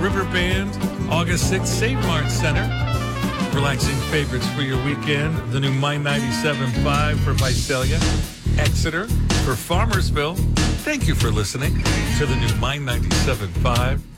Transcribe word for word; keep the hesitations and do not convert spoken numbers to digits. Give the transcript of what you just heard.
River Band, August sixth, Save Mart Center. Relaxing favorites for your weekend. The new Mine ninety-seven point five for Visalia. Exeter for Farmersville. Thank you for listening to the new Mine ninety-seven point five.